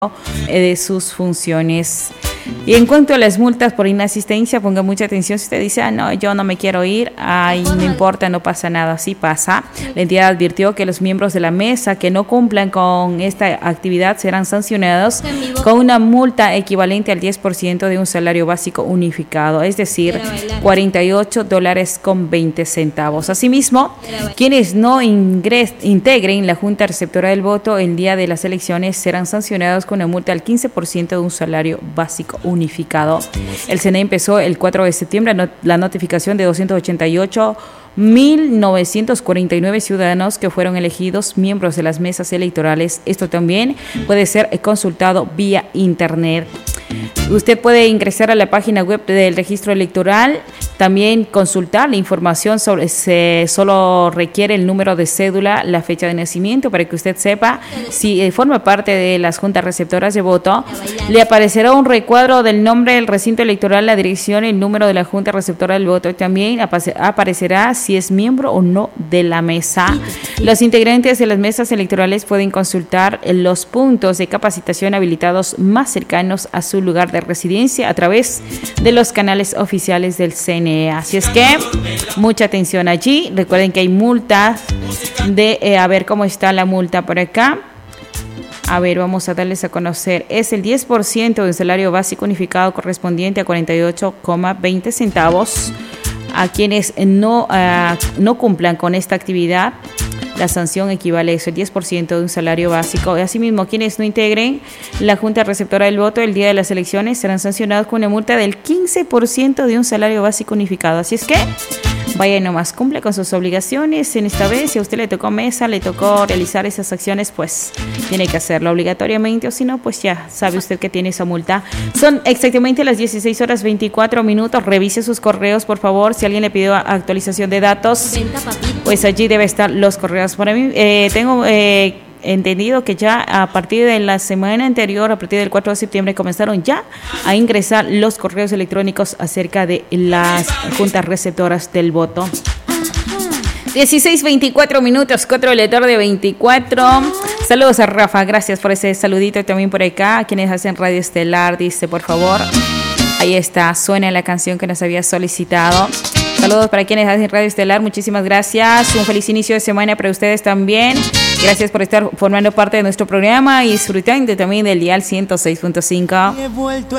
de sus funciones. Y en cuanto a las multas por inasistencia, ponga mucha atención. Si usted dice, no, yo no me quiero ir, ay, no importa, no pasa nada, sí pasa. La entidad advirtió que los miembros de la mesa que no cumplan con esta actividad serán sancionados con una multa equivalente al 10% de un salario básico unificado, es decir, $48.20. Asimismo, quienes no integren la Junta Receptora del Voto el día de las elecciones serán sancionados con una multa al 15% de un salario básico unificado. El CNE empezó el 4 de septiembre la notificación de 288.949 ciudadanos que fueron elegidos miembros de las mesas electorales. Esto también puede ser consultado vía internet. Usted puede ingresar a la página web del registro electoral, también consultar la información sobre solo requiere el número de cédula, la fecha de nacimiento para que usted sepa si forma parte de las juntas receptoras de voto. Le aparecerá un recuadro del nombre del recinto electoral, la dirección, el número de la junta receptora del voto. También aparecerá si es miembro o no de la mesa. Los integrantes de las mesas electorales pueden consultar los puntos de capacitación habilitados más cercanos a su lugar de residencia a través de los canales oficiales del CNE. Así es que mucha atención allí. Recuerden que hay multas a ver cómo está la multa por acá. A ver, vamos a darles a conocer. Es el 10% del salario básico unificado correspondiente a 48,20 centavos. A quienes no cumplan con esta actividad, la sanción equivale a eso, el 10% de un salario básico. Asimismo, quienes no integren la Junta Receptora del Voto el día de las elecciones serán sancionados con una multa del 15% de un salario básico unificado. Así es que vaya nomás, cumple con sus obligaciones en esta vez. Si a usted le tocó mesa, le tocó realizar esas acciones, pues tiene que hacerlo obligatoriamente, o si no, pues ya sabe usted que tiene esa multa. Son exactamente las 16:24. Revise sus correos, por favor. Si alguien le pidió actualización de datos, pues allí debe estar los correos. Para mí, tengo entendido que ya a partir de la semana anterior, a partir del 4 de septiembre, comenzaron ya a ingresar los correos electrónicos acerca de las juntas receptoras del voto. 16:24, 4 de la tarde, 24. Saludos a Rafa, gracias por ese saludito también por acá. A quienes hacen Radio Estelar, dice, por favor. Ahí está, suena la canción que nos había solicitado. Saludos para quienes hacen Radio Estelar, muchísimas gracias. Un feliz inicio de semana para ustedes también. Gracias por estar formando parte de nuestro programa y disfrutando también del dial 106.5.